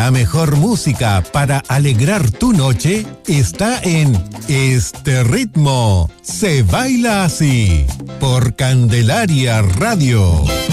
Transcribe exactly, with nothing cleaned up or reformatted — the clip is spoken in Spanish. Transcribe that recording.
La mejor música para alegrar tu noche está en Este Ritmo. Se baila así por Candelaria Radio.